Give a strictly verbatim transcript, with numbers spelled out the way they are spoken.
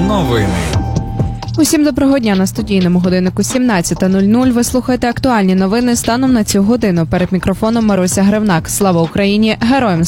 Новини. Усім доброго дня. На студійному годиннику сімнадцята нуль нуль. Ви слухаєте актуальні новини станом на цю годину. Перед мікрофоном Маруся Гривнак. Слава Україні! Героям